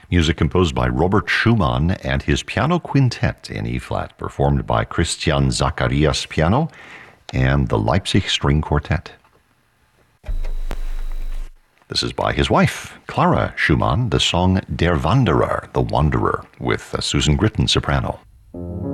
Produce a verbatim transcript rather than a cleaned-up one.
Music composed by Robert Schumann and his piano quintet in E-flat, performed by Christian Zacharias piano and the Leipzig String Quartet. This is by his wife, Clara Schumann, the song Der Wanderer, The Wanderer, with uh, Susan Gritton soprano.